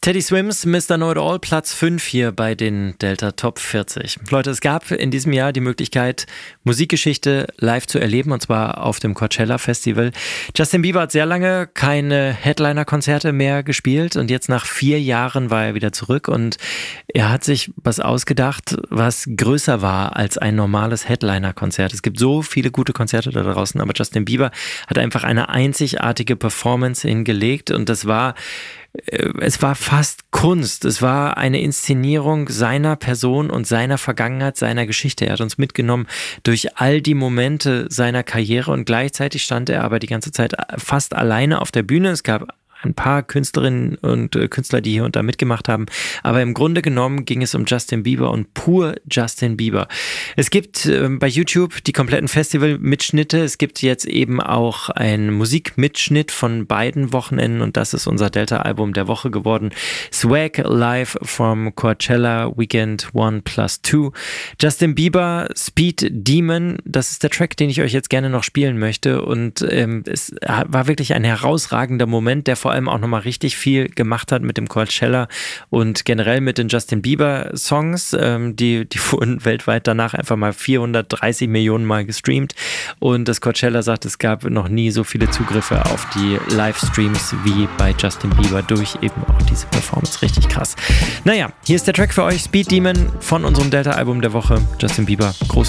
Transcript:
Teddy Swims, Mr. Know-It-All, Platz 5 hier bei den Delta Top 40. Leute, es gab in diesem Jahr die Möglichkeit, Musikgeschichte live zu erleben, und zwar auf dem Coachella Festival. Justin Bieber hat sehr lange keine Headliner-Konzerte mehr gespielt und jetzt nach 4 Jahren war er wieder zurück und er hat sich was ausgedacht, was größer war als ein normales Headliner-Konzert. Es gibt so viele gute Konzerte da draußen, aber Justin Bieber hat einfach eine einzigartige Performance hingelegt und es war fast Kunst. Es war eine Inszenierung seiner Person und seiner Vergangenheit, seiner Geschichte. Er hat uns mitgenommen durch all die Momente seiner Karriere und gleichzeitig stand er aber die ganze Zeit fast alleine auf der Bühne. Es gab ein paar Künstlerinnen und Künstler, die hier und da mitgemacht haben. Aber im Grunde genommen ging es um Justin Bieber und pur Justin Bieber. Es gibt bei YouTube die kompletten Festival-Mitschnitte. Es gibt jetzt eben auch einen Musikmitschnitt von beiden Wochenenden und das ist unser Delta-Album der Woche geworden. Swag Live from Coachella Weekend 1+2. Justin Bieber, Speed Demon. Das ist der Track, den ich euch jetzt gerne noch spielen möchte und es war wirklich ein herausragender Moment, der vor allem auch nochmal richtig viel gemacht hat mit dem Coachella und generell mit den Justin Bieber Songs. Die wurden weltweit danach einfach mal 430 Millionen Mal gestreamt und das Coachella sagt, es gab noch nie so viele Zugriffe auf die Livestreams wie bei Justin Bieber durch eben auch diese Performance. Richtig krass. Naja, hier ist der Track für euch, Speed Demon von unserem Delta-Album der Woche. Justin Bieber, großartig.